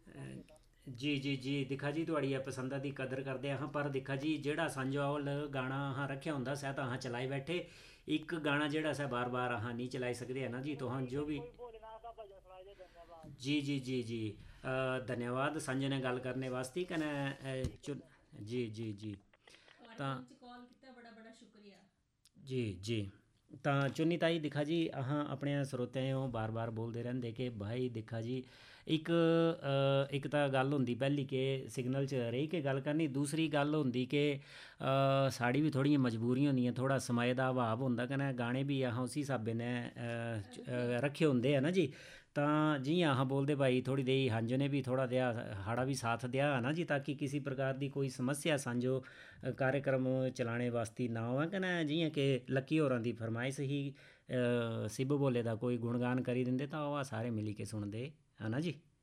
जी जी जी दिक्खा जी थुआढ़ी एह् पसंदा दी कदर करदे हां पर दिक्खा जी जेह्ड़ा संजोल गाना अहां रक्खेआ होंदा सै तां अहां चलाई बैठे इक गाना जेह्ड़ा सै बार बार अहां नहीं चलाई सकदे है ना जी तुहां जो भी जी जी जी जी धन्यवाद संजय ने गल्ल करने वास्ते कन्नै जी जी जी तां जी जी तां चुन्नी ताई दिक्खा जी अहां अपने स्रोतें ओह् बार बार बोलदे रैंह्दे कि भाई दिक्खा जी इक तां गल्ल होंदी पैह्ली कि सिग्नल च रेही के गल्ल करनी दूसरी गल्ल होंदी कि साढ़ी बी थोह्ड़ियां मजबूरियां होंदियां थोह्ड़ा समय दा अभाव होंदा कन्नै गाने बी अहां उसी स्हाबै नै रक्खे होंदे है ना जी तां जियां अहां बोलदे भाई थोह्ड़ी देही हंज ने भी थोह्ड़ा देहा साढ़ा भी साथ देआ ना जी ताकि किसी प्रकार दी कोई समस्या सांझो कार्यक्रम चलाने वास्ते ना होऐ कन्नै जियां कि लक्की होरां दी फरमाइश ही सिब बोले दा कोई गुणगान करी दिंदे तां ओह् सारे मिली के सुनदे है ना जी